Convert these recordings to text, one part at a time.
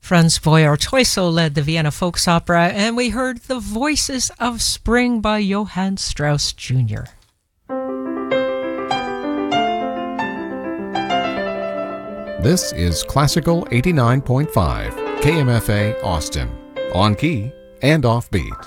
Franz Boyer-Teussel led the Vienna Folks Opera, and we heard The Voices of Spring by Johann Strauss Jr. This is Classical 89.5, KMFA Austin, on key and offbeat.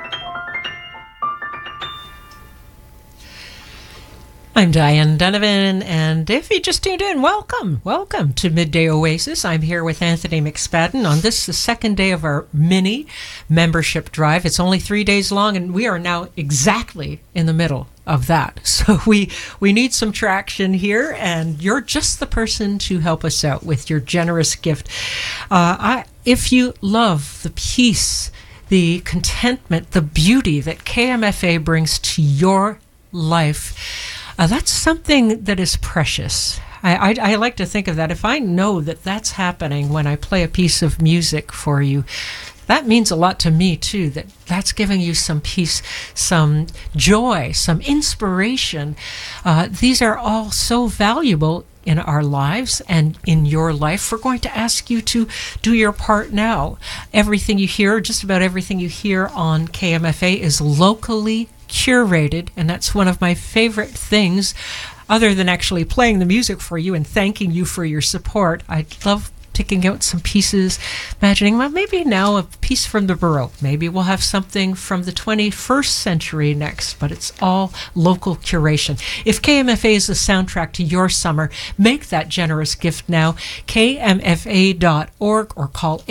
I'm Diane Donovan, and if you just tuned in, welcome to Midday Oasis. I'm here with Anthony McSpadden on this, the second day of our mini membership drive. It's only 3 days long, and we are now exactly in the middle of that. So we need some traction here, and you're just the person to help us out with your generous gift. If you love the peace, the contentment, the beauty that KMFA brings to your life, that's something that is precious. I like to think of that. If I know that that's happening when I play a piece of music for you, that means a lot to me too, that's giving you some peace, some joy, some inspiration. These are all so valuable in our lives and in your life. We're going to ask you to do your part now. Everything you hear, just about everything you hear on KMFA is locally curated, and that's one of my favorite things, other than actually playing the music for you and thanking you for your support. I love picking out some pieces, imagining, well, maybe now a piece from the Baroque. Maybe we'll have something from the 21st century next, but it's all local curation. If KMFA is the soundtrack to your summer, make that generous gift now. KMFA.org or call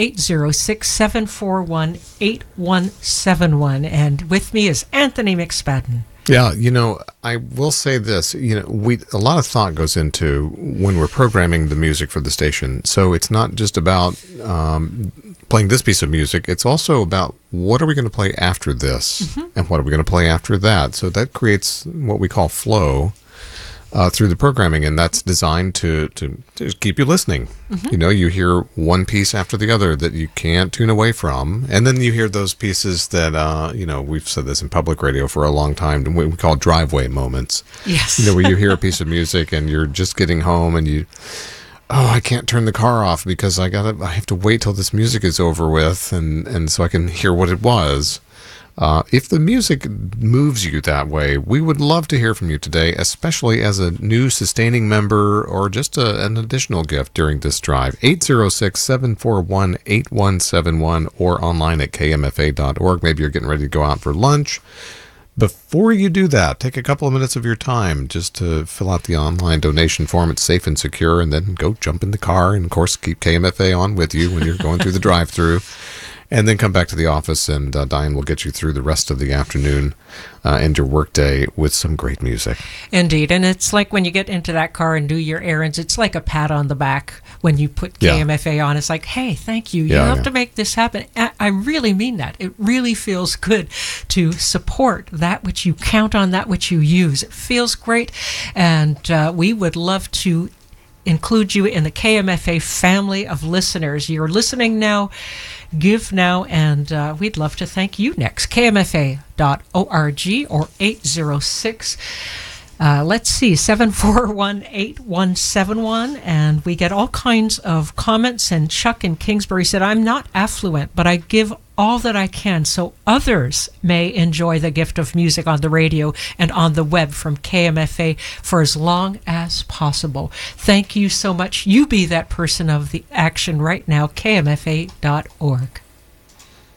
806-741-8171. And with me is Anthony McSpadden. Yeah, I will say this, a lot of thought goes into when we're programming the music for the station. So it's not just about playing this piece of music. It's also about what are we going to play after this and what are we going to play after that. So that creates what we call flow through the programming, and that's designed to keep you listening. You hear one piece after the other that you can't tune away from, and then you hear those pieces that we've said this in public radio for a long time, we call driveway moments. Yes. Where you hear a piece of music and you're just getting home and I can't turn the car off because I have to wait till this music is over with and so I can hear what it was. If the music moves you that way, we would love to hear from you today, especially as a new sustaining member or just an additional gift during this drive. 806-741-8171 or online at kmfa.org. Maybe you're getting ready to go out for lunch. Before you do that, take a couple of minutes of your time just to fill out the online donation form. It's safe and secure, and then go jump in the car and, of course, keep KMFA on with you when you're going through the drive-thru. And then come back to the office, and Diane will get you through the rest of the afternoon and your workday with some great music. Indeed, and it's like when you get into that car and do your errands, it's like a pat on the back when you put KMFA on. It's like, hey, thank you. You have to make this happen. I really mean that. It really feels good to support that which you count on, that which you use. It feels great, and we would love to include you in the KMFA family of listeners. You're listening now, give now, and we'd love to thank you next. KMFA.org or 806 let's see, 741-8171, and we get all kinds of comments. And Chuck in Kingsbury said, I'm not affluent, but I give all that I can so others may enjoy the gift of music on the radio and on the web from KMFA for as long as possible. Thank you so much. You be that person of the action right now, kmfa.org.